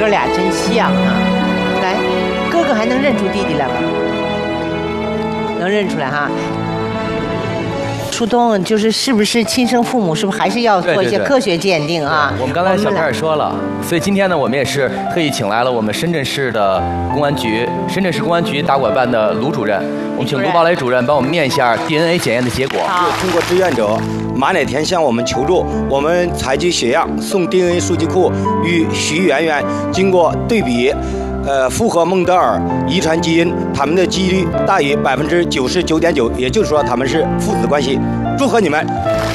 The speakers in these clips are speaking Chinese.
哥俩真像啊！来，哥哥还能认出弟弟来吗？能认出来哈。初冬是不是亲生父母？是不是还是要做一些科学鉴定啊？ 我们刚才小片也说了，所以今天呢，我们也是特意请来了我们深圳市的公安局、深圳市公安局打拐办的卢主任，我们请卢宝雷主任帮我们念一下 DNA 检验的结果。 通过志愿者马乃田向我们求助，我们采集血样送 DNA 数据库，与徐媛媛经过对比。符合孟德尔遗传基因，他们的几率大于99.9%，也就是说他们是父子关系。祝贺你们！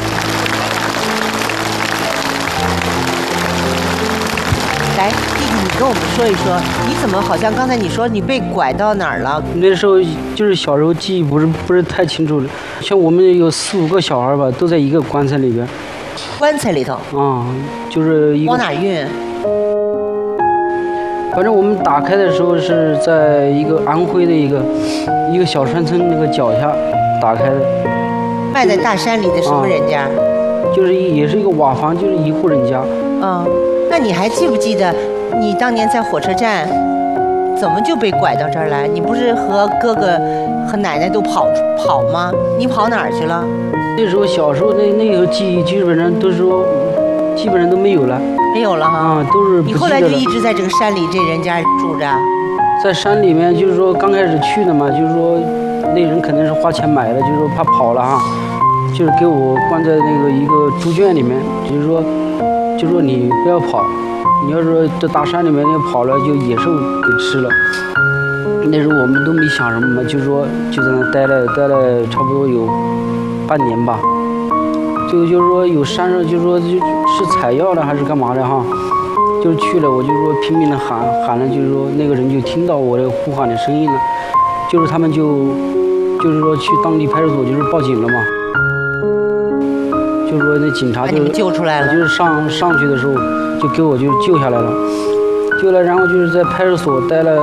来，弟弟，你跟我们说一说，你怎么好像刚才你说你被拐到哪儿了？ 那时候就是小时候记忆不是太清楚了，像我们有4、5个小孩吧，都在一个棺材里边。 棺材里头？ 啊，就是一个。 往哪运？ 反正我们打开的时候是在一个安徽的一个小山村那个脚下打开的。 卖在大山里的什么人家？ 就是也是一个瓦房，就是一户人家。 那你还记不记得你当年在火车站怎么就被拐到这儿来？你不是和哥哥和奶奶都跑吗？你跑哪儿去了？ 那时候小时候那个记忆基本上都没有了。 没有了哈， 都是不记得了。 你后来就一直在这个山里这人家住着？ 在山里面，就是说刚开始去的嘛，就是说那人肯定是花钱买的，就是说怕跑了哈，就是给我关在那个一个猪圈里面，就是说你不要跑，你要是这大山里面你跑了，就野兽给吃了。那时候我们都没想什么嘛，就是说就在那待了差不多有半年吧。最后就是说有山上就是说是采药的还是干嘛的哈，就是去了我就说拼命的喊了，就是说那个人就听到我的呼喊的声音了，就是他们就是说去当地派出所就是报警了嘛，就是说那警察就救出来了， 就是上去的时候就给我就救下来了，然后就是在派出所待了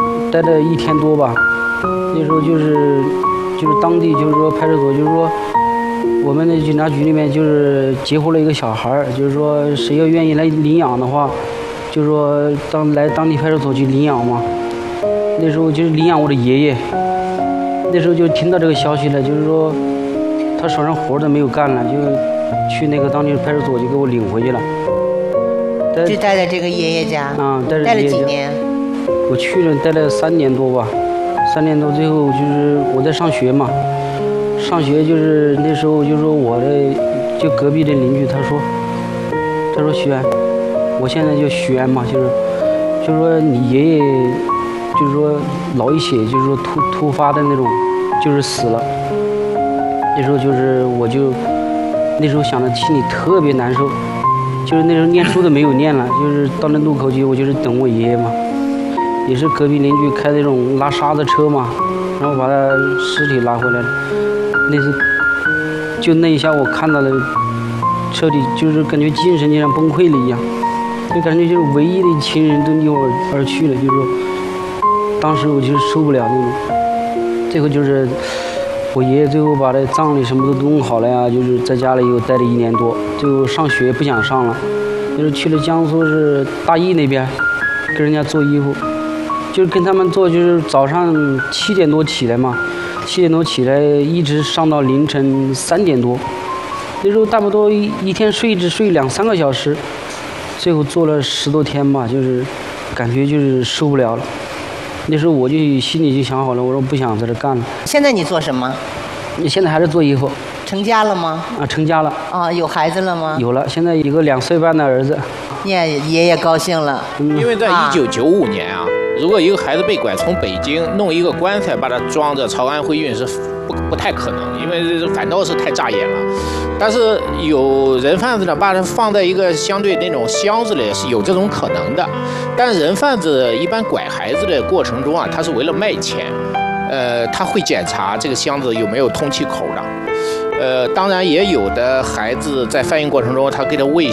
1天多吧，那时候就是当地就是说派出所就是说。我们的警察局里面就是截获了一个小孩，就是说谁要愿意来领养的话，就是说来当地派出所去领养嘛。那时候就是领养我的爷爷，那时候就听到这个消息了，就是说他手上活都没有干了，就去那个当地派出所就给我领回去了。 就待在这个爷爷家待了几年？ 我去了待了3年多吧，3年多，最后就是我在上学嘛。上学就是那时候，就是说我的就隔壁的邻居，他说徐安，我现在叫徐安嘛，就是说你爷爷就是说脑溢血，就是说突发的那种，就是死了。那时候就是那时候想着心里特别难受，就是那时候念书都没有念了，就是到那路口去，我就是等我爷爷嘛，也是隔壁邻居开那种拉沙子车嘛，然后把他尸体拉回来了。那次就那一下，我看到了，彻底就是感觉精神就像崩溃了一样，就感觉就是唯一的亲人都离我而去了，就是说，当时我就是受不了那种。最后就是我爷爷最后把这葬礼什么都弄好了呀，就是在家里又待了1年多，最后上学不想上了，就是去了江苏是大邑那边，跟人家做衣服，就是跟他们做，就是早上7点多起来嘛。7点多起来，一直上到凌晨3点多。那时候差不多一天只睡2、3个小时，最后做了10多天吧，就是感觉就是受不了了。那时候我就心里就想好了，我说不想在这干了。 现在你做什么？ 你现在还是做衣服。 成家了吗？ 成家了。 有孩子了吗？ 有了，现在有个2岁半的儿子。 爷爷高兴了。 因为在1995年啊，如果一个孩子被拐从北京弄一个棺材把它装着朝安徽运是不太可能，因为反倒是太扎眼了。但是有人贩子呢把它放在一个相对那种箱子里是有这种可能的，但人贩子一般拐孩子的过程中啊，他是为了卖钱，他会检查这个箱子有没有通气口的。当然也有的孩子在贩运过程中他给他喂